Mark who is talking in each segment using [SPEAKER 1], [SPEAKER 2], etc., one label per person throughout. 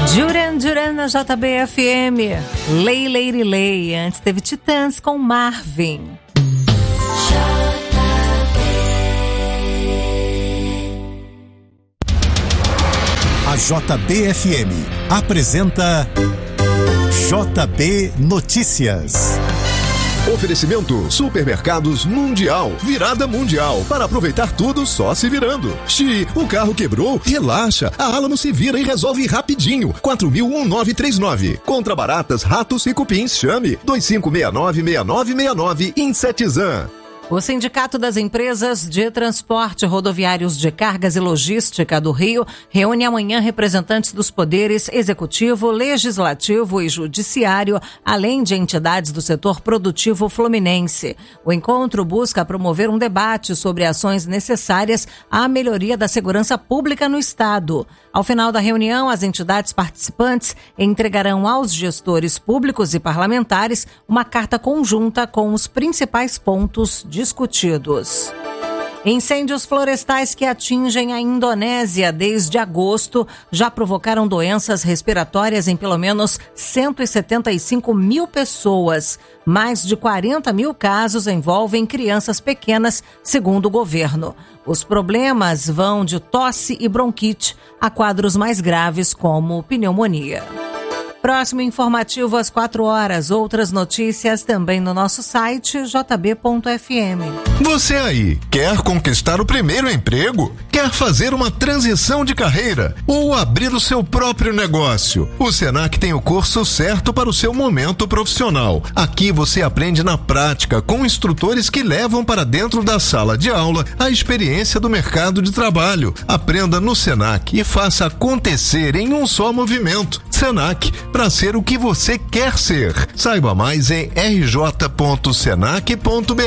[SPEAKER 1] Duran Duran na JBFM. Lei, Lady Lei. Antes teve Titãs com Marvin.
[SPEAKER 2] A JBFM apresenta JB Notícias.
[SPEAKER 3] Oferecimento Supermercados Mundial, virada mundial, para aproveitar tudo só se virando. Xi, o carro quebrou? Relaxa, a Alamo se vira e resolve rapidinho. 4.01939. Contra baratas, ratos e cupins, chame 2569-6969 Insetizan.
[SPEAKER 1] O Sindicato das Empresas de Transporte Rodoviários de Cargas e Logística do Rio reúne amanhã representantes dos poderes executivo, legislativo e judiciário, além de entidades do setor produtivo fluminense. O encontro busca promover um debate sobre ações necessárias à melhoria da segurança pública no Estado. Ao final da reunião, as entidades participantes entregarão aos gestores públicos e parlamentares uma carta conjunta com os principais pontos discutidos. Incêndios florestais que atingem a Indonésia desde agosto já provocaram doenças respiratórias em pelo menos 175 mil pessoas. Mais de 40 mil casos envolvem crianças pequenas, segundo o governo. Os problemas vão de tosse e bronquite a quadros mais graves como pneumonia. Próximo informativo às 4 horas. Outras notícias também no nosso site jb.fm.
[SPEAKER 3] Você aí, quer conquistar o primeiro emprego? Quer fazer uma transição de carreira? Ou abrir o seu próprio negócio? O Senac tem o curso certo para o seu momento profissional. Aqui você aprende na prática, com instrutores que levam para dentro da sala de aula a experiência do mercado de trabalho. Aprenda no Senac e faça acontecer em um só movimento. Senac, para ser o que você quer ser. Saiba mais em rj.senac.br.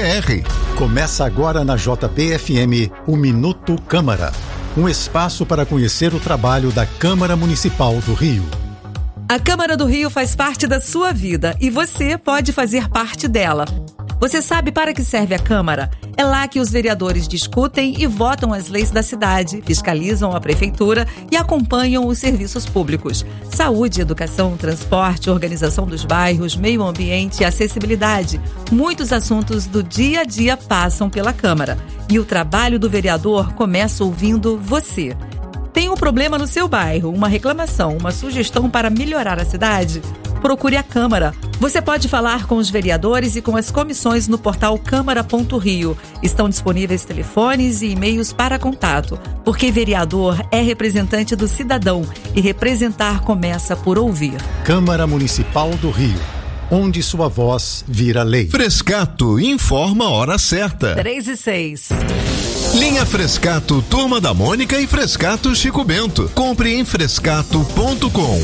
[SPEAKER 2] Começa agora na JBFM o Minuto Câmara. Um espaço para conhecer o trabalho da Câmara Municipal do Rio.
[SPEAKER 4] A Câmara do Rio faz parte da sua vida e você pode fazer parte dela. Você sabe para que serve a Câmara? É lá que os vereadores discutem e votam as leis da cidade, fiscalizam a prefeitura e acompanham os serviços públicos. Saúde, educação, transporte, organização dos bairros, meio ambiente e acessibilidade. Muitos assuntos do dia a dia passam pela Câmara. E o trabalho do vereador começa ouvindo você. Tem um problema no seu bairro, uma reclamação, uma sugestão para melhorar a cidade? Procure a Câmara. Você pode falar com os vereadores e com as comissões no portal câmara.rio. Estão disponíveis telefones e e-mails para contato, porque vereador é representante do cidadão e representar começa por ouvir.
[SPEAKER 2] Câmara Municipal do Rio, onde sua voz vira lei.
[SPEAKER 3] Frescato informa a hora certa.
[SPEAKER 1] 3:06.
[SPEAKER 3] Linha Frescato, Turma da Mônica e Frescato Chico Bento. Compre em frescato.com.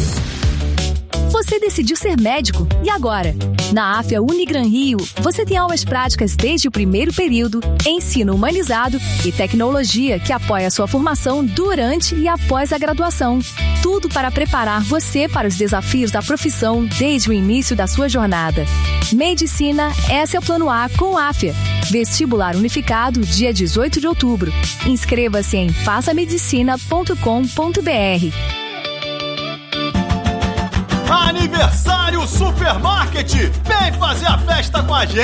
[SPEAKER 5] Você decidiu ser médico, e agora? Na AFIA Unigran Rio, você tem aulas práticas desde o primeiro período, ensino humanizado e tecnologia que apoia a sua formação durante e após a graduação. Tudo para preparar você para os desafios da profissão desde o início da sua jornada. Medicina, esse é o Plano A com AFIA. Vestibular unificado, dia 18 de outubro. Inscreva-se em façamedicina.com.br.
[SPEAKER 6] Aniversário Supermarket! Vem fazer a festa com a gente!